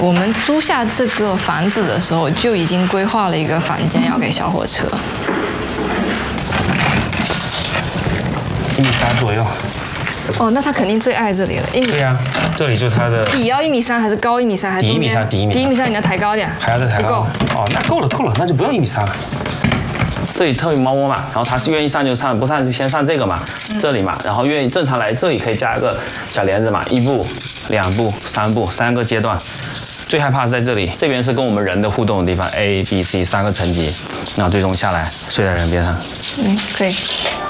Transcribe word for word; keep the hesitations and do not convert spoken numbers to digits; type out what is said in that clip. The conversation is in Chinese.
我们租下这个房子的时候，就已经规划了一个房间要给小火车。 一米三左右。 哦，那他肯定最爱这里了，一米。 对呀、啊，这里就是他的。 底要一米三，还是高一米三，还是底一米三，底一米三。 底一米三，你要抬高点。 还要再抬高。 不够。 哦，那够了，够了，那就不用一米三了。这里特别猫窝嘛，然后他是愿意上就上，不上就先上这个嘛，嗯、这里嘛，然后愿意正常来这里可以加一个小帘子嘛，一步、两步、三步，三个阶段。最害怕是在这里，这边是跟我们人的互动的地方 ，A、B、C 三个层级，然后最终下来睡在人边上。 嗯，可以。